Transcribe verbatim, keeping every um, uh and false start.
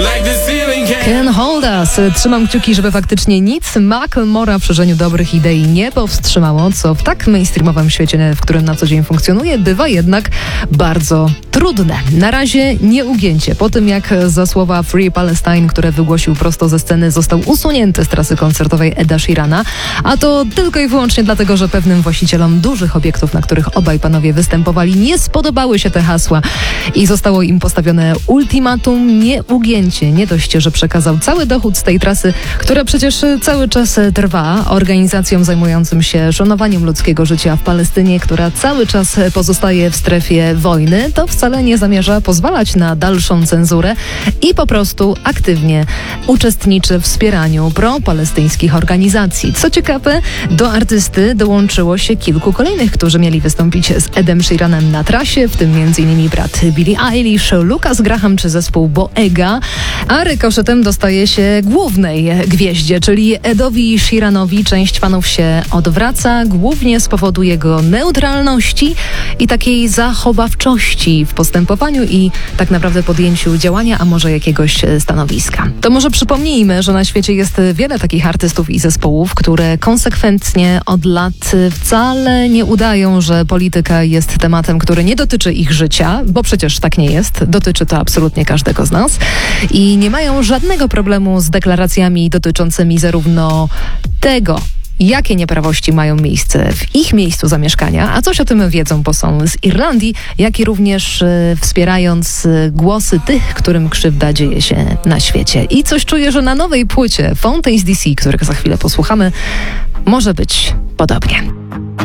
Can't hold us. Trzymam kciuki, żeby faktycznie nic Macklemora w szerzeniu dobrych idei nie powstrzymało, co w tak mainstreamowym świecie, w którym na co dzień funkcjonuje, bywa jednak bardzo trudne. Na razie nieugięcie. Po tym, jak za słowa Free Palestine, które wygłosił prosto ze sceny, został usunięty z trasy koncertowej Eda Sheerana, a to tylko i wyłącznie dlatego, że pewnym właścicielom dużych obiektów, na których obaj panowie występowali, nie spodobały się te hasła i zostało im postawione ultimatum nieugięcie. Nie dość, że przekazał cały dochód z tej trasy, która przecież cały czas trwa, organizacjom zajmującym się szanowaniem ludzkiego życia w Palestynie, która cały czas pozostaje w strefie wojny, to wcale nie zamierza pozwalać na dalszą cenzurę i po prostu aktywnie uczestniczy w wspieraniu propalestyńskich organizacji. Co ciekawe, do artysty dołączyło się kilku kolejnych, którzy mieli wystąpić z Edem Sheeranem na trasie, w tym m.in. brat Billie Eilish, Lucas Graham czy zespół Boega, a rykoszetem dostaje się głównej gwieździe, czyli Edowi Sheeranowi. Część fanów się odwraca, głównie z powodu jego neutralności i takiej zachowawczości w postępowaniu i tak naprawdę podjęciu działania, a może jakiegoś stanowiska. To może przypomnijmy, że na świecie jest wiele takich artystów i zespołów, które konsekwentnie od lat wcale nie udają, że polityka jest tematem, który nie dotyczy ich życia, bo przecież tak nie jest. Dotyczy to absolutnie każdego z nas i nie mają żadnego problemu z deklaracjami dotyczącymi zarówno tego, jakie nieprawości mają miejsce w ich miejscu zamieszkania, a coś o tym wiedzą, bo są z Irlandii, jak i również e, wspierając e, głosy tych, którym krzywda dzieje się na świecie. I coś czuję, że na nowej płycie Fountains D C, których za chwilę posłuchamy, może być podobnie.